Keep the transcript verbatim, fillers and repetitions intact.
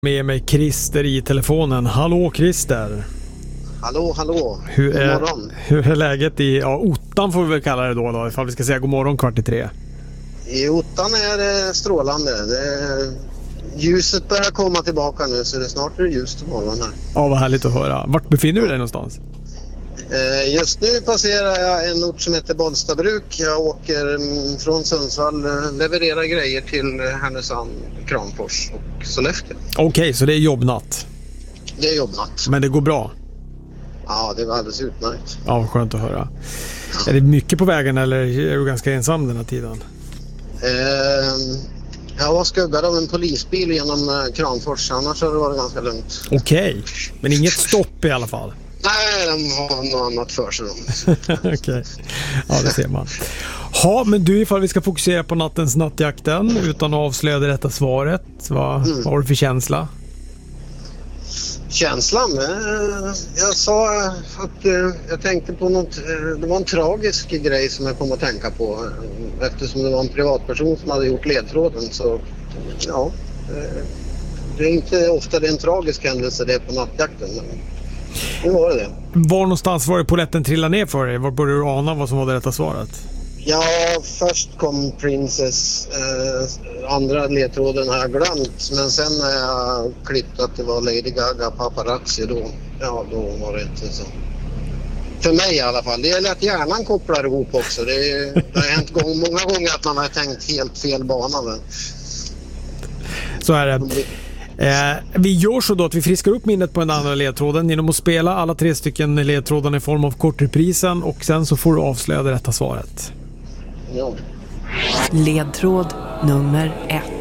Med mig Christer i telefonen. Hallå Christer. Hallå, hallå. Hur är, god morgon. Hur är läget i ja, Ottan får vi väl kalla det då, då ifall vi ska säga god morgon kvart i tre. I Ottan är det strålande. Det är, ljuset börjar komma tillbaka nu så det är snart är det ljust på morgonen här. Ja, vad härligt att höra. Vart befinner du dig någonstans? Eh, just nu passerar jag en ort som heter Bollstabruk. Jag åker mm, från Sundsvall, eh, levererar grejer till Härnösand, Kramfors och Sollefteå. Okej, okay, så det är jobbnatt. Det är jobbnatt. Men det går bra? Ja, det var alldeles utmärkt. Ja, skönt att höra. Ja. Är det mycket på vägen eller är du ganska ensam den här tiden? Eh, jag var skuggad av en polisbil genom eh, Kramfors, annars har det varit ganska lugnt. Okej, okay. Men inget stopp i alla fall? Nej, de har något annat för sig. Okej, okay. Ja det ser man. Ja, men du, ifall vi ska fokusera på nattens nattjakten utan att avslöja det rätta svaret, vad, mm. vad har du för känsla? Känslan? Eh, jag sa att eh, jag tänkte på något, eh, det var en tragisk grej som jag kom att tänka på. Eh, eftersom det var en privatperson som hade gjort ledtråden så ja, eh, det är inte ofta det är en tragisk händelse det är på nattjakten. Men nu var det det. Var någonstans var det polletten trillade ner för dig? Var började du ana vad som var det rätta svaret? Ja, först kom Princess, eh, andra ledtråden har jag glömt, men sen när jag klippt att det var Lady Gaga Paparazzi då, ja då var det inte så. För mig i alla fall. Det är lätt hjärnan kopplar ihop också. Det, är, det har hänt gång, många gånger att man har tänkt helt fel bana. Men... Så är det. Eh, vi gör så då att vi friskar upp minnet på den andra ledtråden genom att spela alla tre stycken ledtrådarna i form av kortreprisen och sen så får du avslöja det rätta svaret. Ja. Ledtråd nummer ett.